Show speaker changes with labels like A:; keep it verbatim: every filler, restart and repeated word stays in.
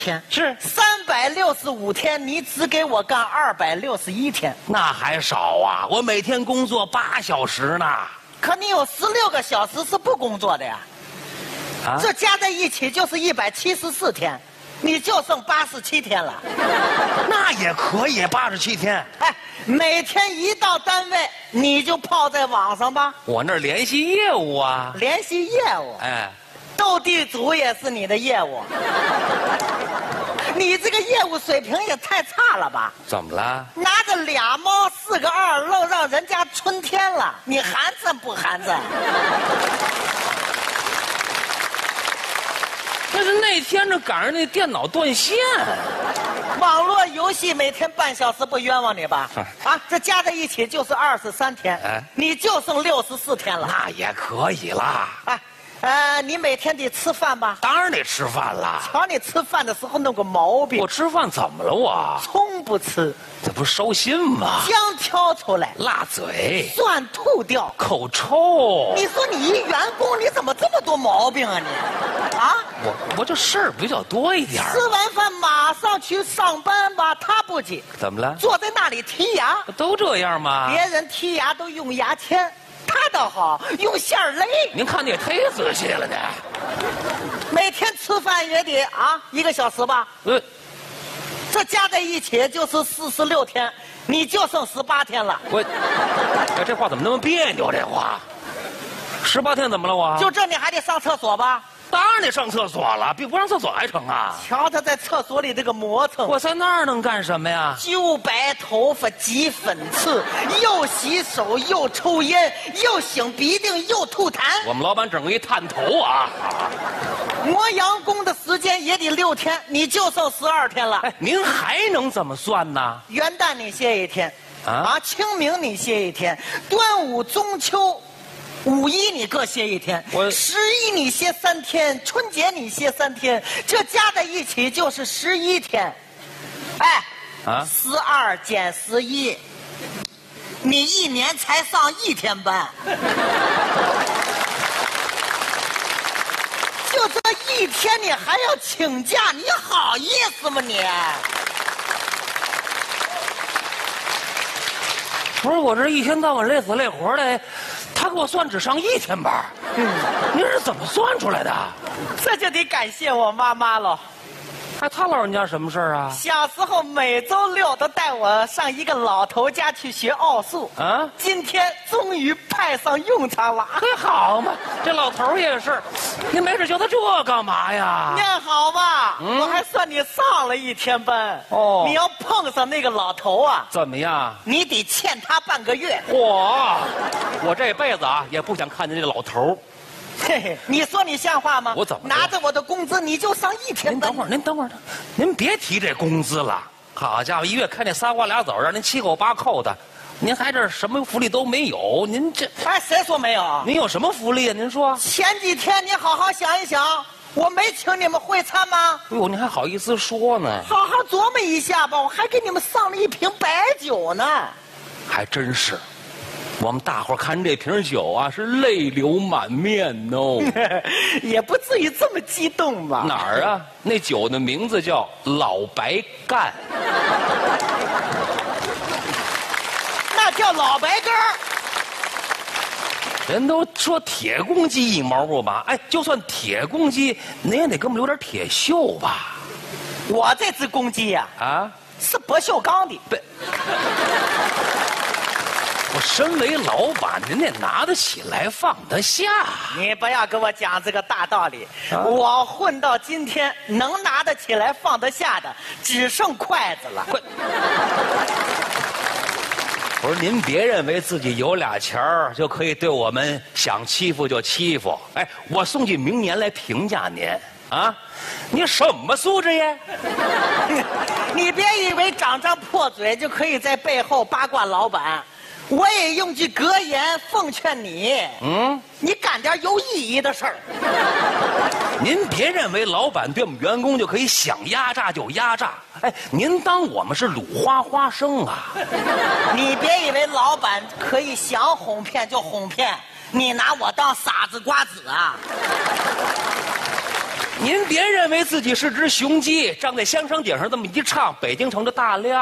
A: 天，
B: 是
A: 三百六十五天，你只给我干二百六十一天，
B: 那还少啊！我每天工作八小时呢。
A: 可你有十六个小时是不工作的呀。
B: 啊，
A: 这加在一起就是一百七十四天，你就剩八十七天了。
B: 那也可以，八十七天。
A: 哎，每天一到单位你就泡在网上吧。
B: 我那儿联系业务啊。
A: 联系业务。
B: 哎，
A: 斗地主也是你的业务。你这个业务水平也太差了吧？
B: 怎么了？
A: 拿着俩猫四个二，愣让人家春天了，你寒碜不寒碜？
B: 但是那天这赶上那电脑断线，
A: 网络游戏每天半小时不冤枉你吧？啊，这加在一起就是二十三天，
B: 哎，
A: 你就剩六十四天了。
B: 那也可以啦。
A: 哎，呃，你每天得吃饭吧？
B: 当然得吃饭啦。
A: 瞧你吃饭的时候弄个毛病，
B: 我吃饭怎么了我？
A: 葱不吃，
B: 这不烧心吗？
A: 姜挑出来，
B: 辣嘴，
A: 蒜吐掉，
B: 口臭。
A: 你说你一员工你怎么这么多毛病啊你？啊？
B: 我我这事儿比较多一点。
A: 吃完饭马上去上班吧，他不急。
B: 怎么了？
A: 坐在那里剔牙。
B: 都这样吗？
A: 别人剔牙都用牙签，他倒好，用线勒。
B: 您看你也忒仔细了呢。
A: 每天吃饭也得啊一个小时吧？
B: 呃，
A: 这加在一起就是四十六天，你就剩十八天了。
B: 我，哎，这话怎么那么别扭？这话，十八天怎么了我？
A: 就这你还得上厕所吧？
B: 当然得上厕所了，比不上厕所还成啊！
A: 瞧他在厕所里这个磨蹭，
B: 我在那儿能干什么呀？
A: 揪白头发，挤粉刺，又洗手，又抽烟，又擤鼻涕，又吐痰。
B: 我们老板整个一探头啊！
A: 磨洋工的时间也得六天，你就剩十二天了。
B: 哎，您还能怎么算呢？
A: 元旦你歇一天，
B: 啊
A: 啊，清明你歇一天，端午、中秋。五一你各歇一天，
B: 我
A: 十一你歇三天，春节你歇三天，这加在一起就是十一天。哎，
B: 啊，
A: 十二减十一，你一年才上一天班，就这一天你还要请假，你好意思吗你？
B: 不是我这一天到晚累死累活的。他给我算只上一天班，嗯，您是怎么算出来的？
A: 这就得感谢我妈妈了。
B: 哎，他老人家什么事儿啊？
A: 小时候每周六都带我上一个老头家去学奥数
B: 啊，
A: 今天终于派上用场了。
B: 嘿，好嘛，这老头也是，您没事教他这干嘛呀？
A: 念好吧，
B: 嗯、
A: 我还算你上了一天班。
B: 哦，
A: 你要碰上那个老头啊，
B: 怎么样？
A: 你得欠他半个月。
B: 嚯，我这辈子啊也不想看见这个老头。
A: 嘿嘿，你说你像话吗？
B: 我怎么
A: 拿着我的工资你就上一天班？
B: 您等会儿，您等会儿，您别提这工资了。好家伙，一月开那仨瓜俩枣，让您七扣八扣的，您还这什么福利都没有？您这……
A: 哎，谁说没有？
B: 您有什么福利啊？您说。
A: 前几天你好好想一想，我没请你们会餐吗？
B: 哎呦，您还好意思说呢？
A: 好好琢磨一下吧，我还给你们上了一瓶白酒呢。
B: 还真是。我们大伙看这瓶酒啊，是泪流满面哦。
A: 也不至于这么激动吧？
B: 哪儿啊？那酒的名字叫老白干，
A: 那叫老白干儿。
B: 人都说铁公鸡一毛不拔，哎，就算铁公鸡，您也得给我们留点铁锈吧？
A: 我这只公鸡呀、
B: 啊，啊，
A: 是不锈钢的。
B: 不。我身为老板，您得拿得起来放得下。
A: 你不要跟我讲这个大道理。
B: 啊、
A: 我混到今天，能拿得起来放得下的，只剩筷子了。
B: 我说您别认为自己有俩钱儿就可以对我们想欺负就欺负。哎，我送句名言来评价您啊，你什么素质呀？
A: 你别以为长张破嘴就可以在背后八卦老板。我也用句格言奉劝你，嗯，你干点有意义的事儿。
B: 您别认为老板对我们员工就可以想压榨就压榨，哎，您当我们是鲁花花生啊？
A: 你别以为老板可以想哄骗就哄骗，你拿我当傻子瓜子啊？
B: 您别认为自己是只雄鸡，站在香山顶上这么一唱，北京城的大亮。